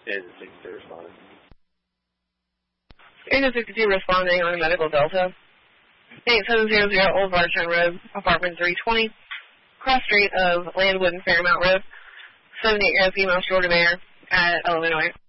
And 62 responding. Agent 62 responding on Medical Delta. 8700 Old Bartown Road, apartment 320, cross street of Landwood and Fairmount Road. 78-year-old female short of air at Illinois.